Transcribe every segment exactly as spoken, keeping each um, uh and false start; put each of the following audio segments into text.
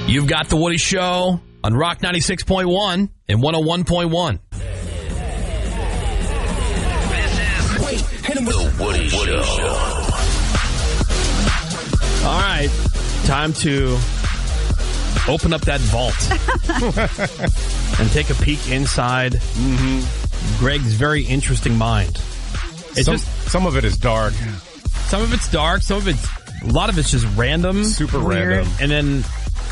You've got The Woody Show on Rock ninety-six point one and one oh one point one. The Woody Show. All right, time to open up that vault and take a peek inside mm-hmm. Greg's very interesting mind. It's some, just some of it is dark. Some of it's dark. Some of it's a lot of it's just random, super weird, random, and then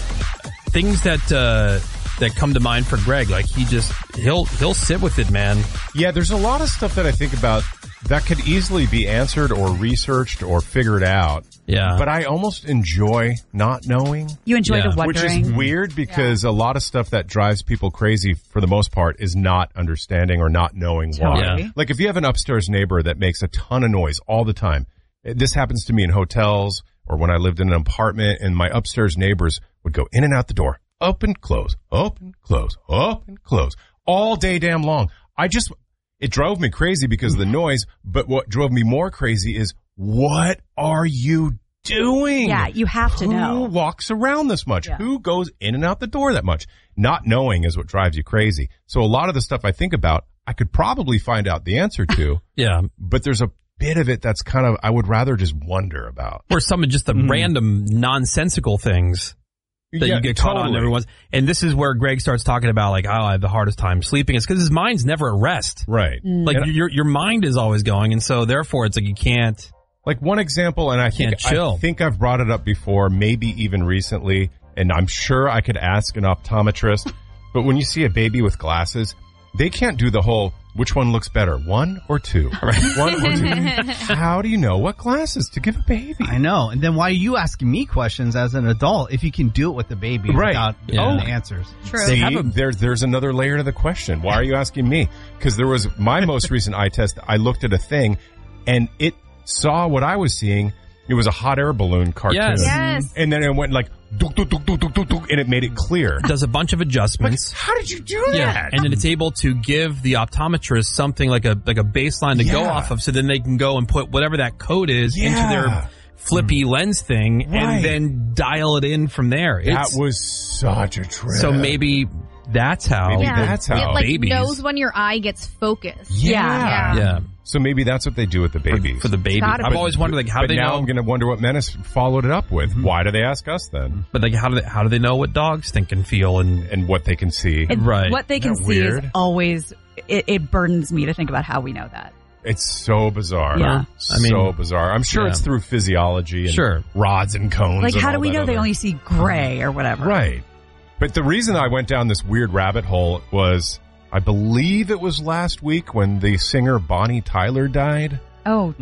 things that uh, that come to mind for Greg. Like he just he'll he'll sit with it, man. Yeah, there's a lot of stuff that I think about that could easily be answered or researched or figured out. Yeah. But I almost enjoy not knowing. You enjoy Yeah. the wondering. Which is weird because yeah. a lot of stuff that drives people crazy for the most part is not understanding or not knowing why. Totally. Like if you have an upstairs neighbor that makes a ton of noise all the time. This happens to me in hotels or when I lived in an apartment and my upstairs neighbors would go in and out the door. Open, close, open, close, open, close. All day damn long. I just... It drove me crazy because of the noise, but what drove me more crazy is, what are you doing? Yeah, you have to Who know. Who walks around this much? Yeah. Who goes in and out the door that much? Not knowing is what drives you crazy. So a lot of the stuff I think about, I could probably find out the answer to. Yeah. But there's a bit of it that's kind of, I would rather just wonder about. Or some of just the mm. random nonsensical things that yeah, you get caught totally. on every once. And this is where Greg starts talking about like, oh, I have the hardest time sleeping. It's because his mind's never at rest. Right. Mm. Like And your your mind is always going, and so therefore it's like you can't. Like one example, and I think Can't chill. I think I've brought it up before, maybe even recently, and I'm sure I could ask an optometrist. But when you see a baby with glasses, they can't do the whole which one looks better, one or two. Right. One or two. How do you know what glasses to give a baby? I know. And then why are you asking me questions as an adult if you can do it with the baby Right. without Yeah. knowing the answers? True. See, have a- there's there's another layer to the question. Why are you asking me? Because there was my most recent eye test. I looked at a thing, and it saw what I was seeing. It was a hot air balloon cartoon. Yes. Yes. And then it went like, duk, duk, duk, duk, duk, duk, duk, and it made it clear. Does a bunch of adjustments. How did you do that? Yeah, and then it's able to give the optometrist something like a like a baseline to go Yeah. off of, so then they can go and put whatever that code is Yeah. into their flippy lens thing, Right. and then dial it in from there. That It's- was such a trip. so maybe that's how. Maybe Yeah. that's how. It like babies- knows when your eye gets focused. Yeah. Yeah, So maybe that's what they do with the for, babies. for the baby. Gotta I've be. always wondered like how but do they now know? I'm going to wonder what Menace followed it up with. Why do they ask us then? But like how do they how do they know what dogs think and feel and And what they can see. It- Right. What they can Isn't that see weird? is always, it, it burdens me to think about how we know that. It's so bizarre. Yeah. I mean, so bizarre. I'm sure yeah. it's through physiology and Sure. rods and cones. Like, and how all do we that know they other- only see gray or whatever? Right. But the reason I went down this weird rabbit hole was, I believe it was last week when the singer Bonnie Tyler died. Oh,